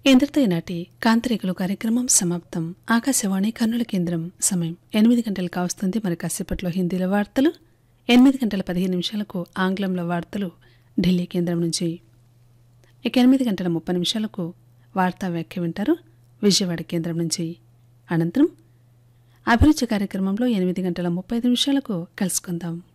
ఇంతటితో ఈనాటి కాంతరేకులు కార్యక్రమం సమాప్తం. ఆకాశవాణి కర్నూలు కేంద్రం. సమయం 8 గంటలు కావస్తుంది. మరి కాసేపట్లో హిందీలో వార్తలు, 8:15 ఆంగ్లంలో వార్తలు ఢిల్లీ కేంద్రం నుంచి. ఇక 8:30 వార్తా వ్యాఖ్య వింటారు విజయవాడ కేంద్రం నుంచి. అనంతరం అభిరుచి కార్యక్రమంలో 8:35 కలుసుకుందాం.